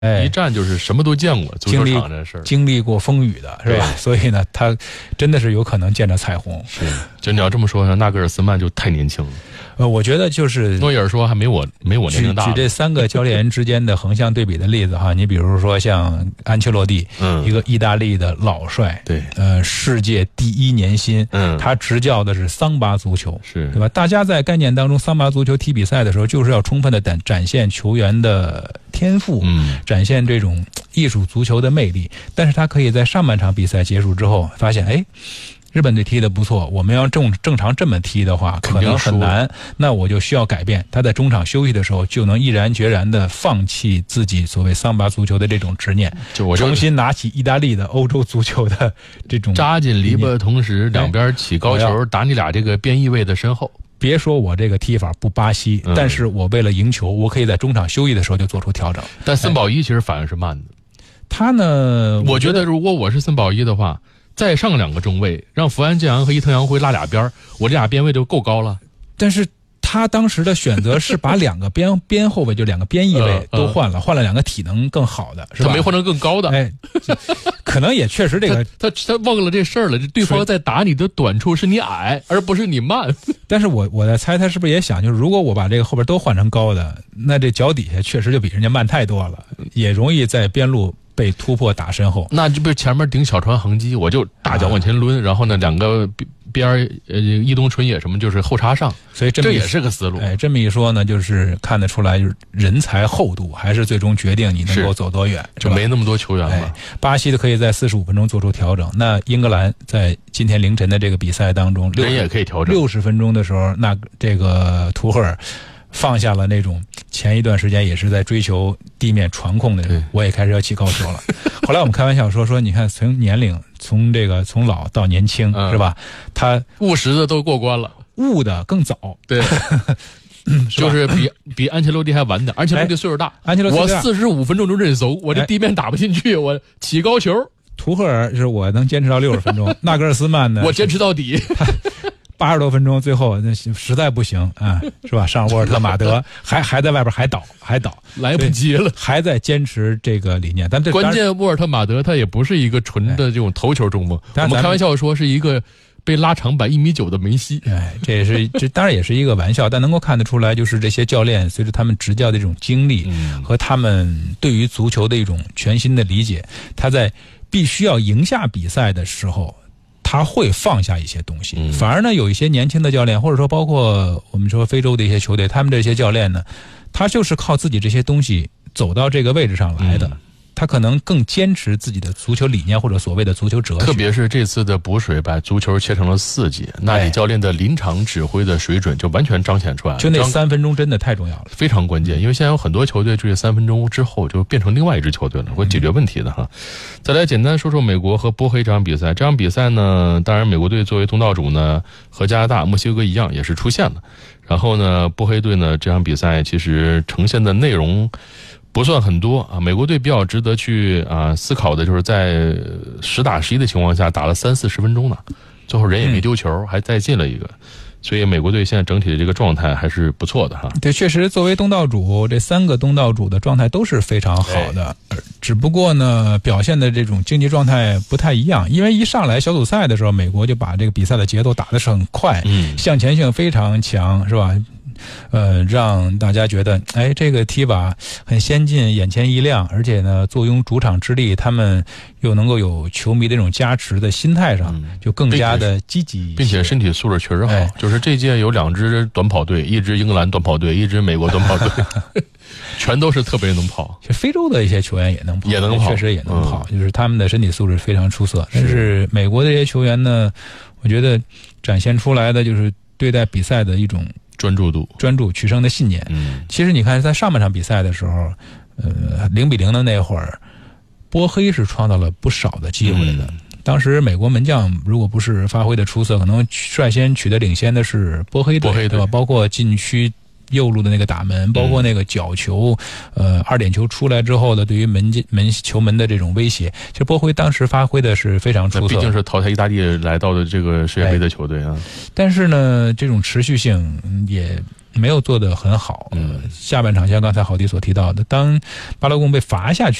一战就是什么都见过，足球场这事儿经历过风雨的是吧？所以呢，他真的是有可能见着彩虹。 是，就你要这么说，纳格尔斯曼就太年轻了。 我觉得就是诺伊尔说还没我年龄大。 举这3个教练之间的横向对比的例子哈，你比如说像安切洛蒂，一个意大利的老帅， 对， 世界第1年薪，他执教的是桑巴足球， 是对吧？大家在概念当中，桑巴足球踢比赛的时候，就是要充分的展现球员的天赋，展现这种艺术足球的魅力。但是他可以在上半场比赛结束之后，发现日本队踢得不错，我们要正常这么踢的话，可能很难。那我就需要改变。他在中场休息的时候，就能毅然决然地放弃自己所谓桑巴足球的这种执念，重新拿起意大利的欧洲足球的这种扎进篱笆，同时两边起高球，打你俩这个边翼位的身后。 别说我这个踢法不巴西，但是我为了赢球，我可以在中场休息的时候就做出调整。 但森保一其实反应是慢的。 他呢， 我觉得如果我是森保一的话，再上2个中卫，让福安健洋和伊藤洋辉拉俩边，我这俩边位就够高了。 但是他当时的选择是把2个边后卫，就2个边翼位都换了2个体能更好的，是吧？ 他没换成更高的。 可能也确实这个他忘了这事儿了。这对方在打你的短处是你矮，而不是你慢。 但是我在猜他是不是也想，就是如果我把这个后边都换成高的，那这脚底下确实就比人家慢太多了，也容易在边路被突破打身后。 那就被前面顶小船横击，我就大脚往前抡，然后呢2个边伊东纯也什么就是后插上， 所以这也是个思路。 这么一说呢，就是看得出来，就是人才厚度还是最终决定你能够走多远， 就没那么多球员了。 巴西的可以在45分钟做出调整，那英格兰在今天凌晨的这个比赛当中， 人也可以调整。 60分钟的时候，那这个图赫尔放下了那种前一段时间也是在追求地面传控的，我也开始要起高球了。后来我们开玩笑说你看从年龄从老到年轻，是吧？他务实的都过关了， 悟的更早。 对。就是比安切洛蒂还晚点，安切洛蒂岁数大，我45分钟就认怂，我这地面打不进去，我起高球。 图赫尔是我能坚持到60分钟，纳格尔斯曼呢， 我坚持到底。 80多分钟，最后那实在不行啊，是吧？上沃尔特马德还在外边还倒， 来不及了， 还在坚持这个理念。但关键沃尔特马德他也不是一个纯的这种头球中锋，我们开玩笑说是一个被拉长版1.9米的梅西。 这当然也是一个玩笑，但能够看得出来，就是这些教练随着他们执教的这种经历和他们对于足球的一种全新的理解，他在必须要赢下比赛的时候，他会放下一些东西。反而呢，有一些年轻的教练，或者说包括我们说非洲的一些球队，他们这些教练呢，他就是靠自己这些东西走到这个位置上来的。他可能更坚持自己的足球理念或者所谓的足球哲学。 特别是这次的补水把足球切成了4节，那里教练的临场指挥的水准就完全彰显出来了。 就那3分钟真的太重要了， 非常关键。因为现在有很多球队就这3分钟之后就变成另外一支球队了，会解决问题的哈。再来简单说说美国和波黑这场比赛。这场比赛呢，当然美国队作为东道主呢，和加拿大、墨西哥一样也是出线了。然后呢，波黑队呢这场比赛其实呈现的内容不算很多啊，美国队比较值得去思考的就是在10打11的情况下打了30-40分钟呢，最后人也没丢球，还再进了一个，所以美国队现在整体的这个状态还是不错的哈。 对，确实作为东道主，这3个东道主的状态都是非常好的，只不过呢表现的这种竞技状态不太一样。因为一上来小组赛的时候，美国就把这个比赛的节奏打得是很快，向前性非常强，是吧？让大家觉得这个踢法很先进，眼前一亮，而且呢坐拥主场之力，他们又能够有球迷的这种加持的心态上，就更加的积极， 并且身体素质确实好。就是这届有2支短跑队，一支英格兰短跑队，一支美国短跑队全都是特别能跑。 其实非洲的一些球员也能跑，确实也能跑，就是他们的身体素质非常出色。但是美国的这些球员呢，我觉得展现出来的就是对待比赛的一种专注取胜的信念。其实你看在上半场比赛的时候，0-0的那会儿，波黑是创造了不少的机会的。当时美国门将如果不是发挥的出色，可能率先取得领先的是波黑队，对吧？包括禁区右路的那个打门，包括那个角球，2点球出来之后的对于球门的这种威胁，其实波辉当时发挥的是非常出色的。 毕竟是淘汰意大利来到的这个世界杯的球队啊。 但是呢，这种持续性也没有做得很好。下半场像刚才郝迪所提到的，当巴勒贡被罚下去